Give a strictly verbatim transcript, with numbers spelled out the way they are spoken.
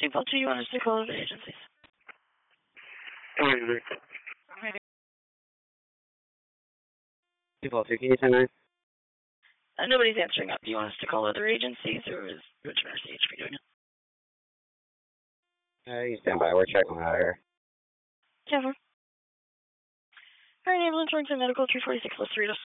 two Paul two, you want us to call other agencies? two Paul two, can you send that? Uh, nobody's answering up. Do you want us to call other agencies, or is Richmond R C H P doing it? Uh, you stand by. We're checking out here. Kevin. All right, ambulance, Warrington Medical, three forty-six plus three.